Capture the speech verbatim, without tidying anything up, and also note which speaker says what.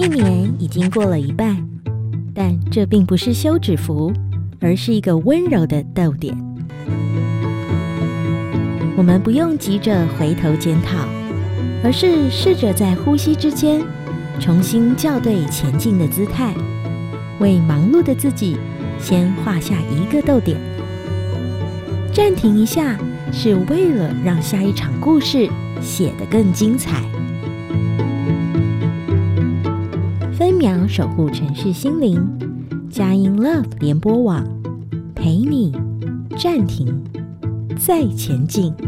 Speaker 1: 一年已经过了一半，但这并不是休止符，而是一个温柔的逗点。我们不用急着回头检讨，而是试着在呼吸之间重新校对前进的姿态，为忙碌的自己先画下一个逗点。暂停一下，是为了让下一场故事写得更精彩。分秒守护城市心灵，佳音 Love 联播网，陪你暂停，再前进。